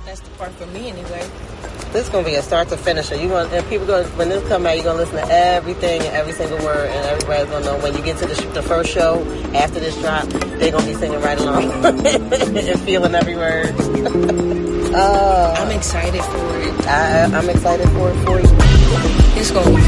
That's the part for me anyway. This is gonna be a start to finish. And people when this come out, you're gonna listen to everything and every single word, and everybody's gonna know when you get to the first show after this drop, they're gonna be singing right along and feeling every word. I'm excited for it. I'm excited for it for you. It's gonna be